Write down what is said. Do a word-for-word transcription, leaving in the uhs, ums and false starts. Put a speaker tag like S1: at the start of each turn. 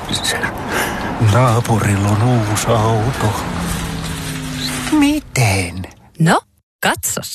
S1: Se, naapurilla on uusi auto. Miten?
S2: No, katsos.